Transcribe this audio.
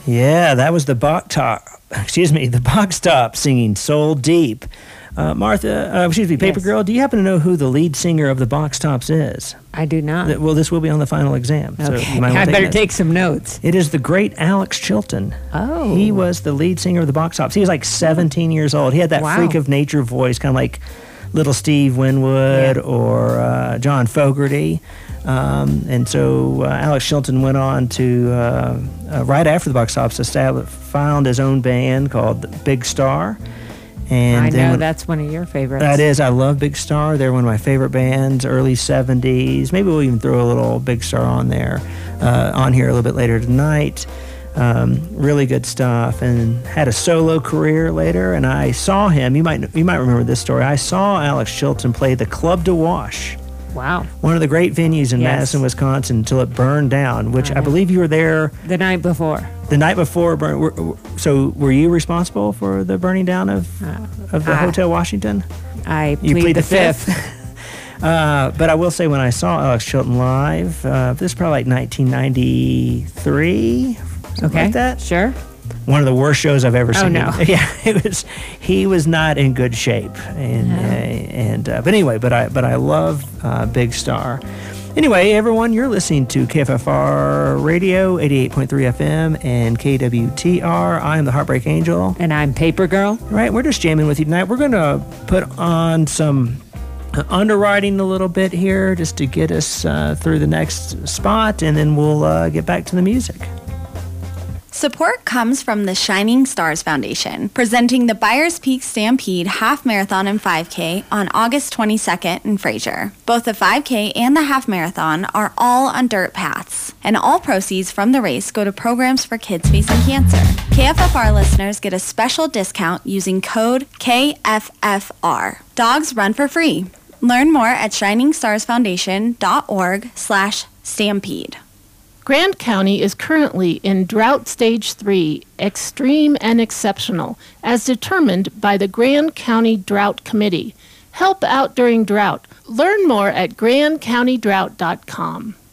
Yeah, that was the Box Top singing Soul Deep. Paper Girl, do you happen to know who the lead singer of the Box Tops is? I do not. Well, this will be on the final exam. Okay. So you might I better take some notes. It is the great Alex Chilton. Oh. He was the lead singer of the Box Tops. He was like 17 years old. He had that freak of nature voice, kind of like little Steve Winwood or John Fogerty. And so Alex Chilton went on to, right after the Box Tops, found his own band called Big Star. And I know that's one of your favorites. That is. I love Big Star. They're one of my favorite bands, early 70s. Maybe we'll even throw a little Big Star on there, on here a little bit later tonight. Really good stuff. And had a solo career later. And I saw him. You might remember this story. I saw Alex Chilton play the Club de Wash. Wow. One of the great venues in Madison, Wisconsin, until it burned down, which I believe you were there. The night before. The night before. So were you responsible for the burning down of the Hotel Washington? I plead the fifth. But I will say, when I saw Alex Chilton live, this is probably like 1993, something like that. Sure. One of the worst shows I've ever seen. Oh no! Yeah, he was not in good shape, but I love Big Star. Anyway, everyone, you're listening to KFFR Radio 88.3 FM and KWTR. I am the Heartbreak Angel, and I'm Paper Girl. Right, we're just jamming with you tonight. We're going to put on some underwriting a little bit here, just to get us through the next spot, and then we'll get back to the music. Support comes from the Shining Stars Foundation, presenting the Byers Peak Stampede Half Marathon and 5K on August 22nd in Fraser. Both the 5K and the Half Marathon are all on dirt paths, and all proceeds from the race go to programs for kids facing cancer. KFFR listeners get a special discount using code KFFR. Dogs run for free. Learn more at shiningstarsfoundation.org/stampede. Grand County is currently in Drought Stage 3, Extreme and Exceptional, as determined by the Grand County Drought Committee. Help out during drought. Learn more at grandcountydrought.com.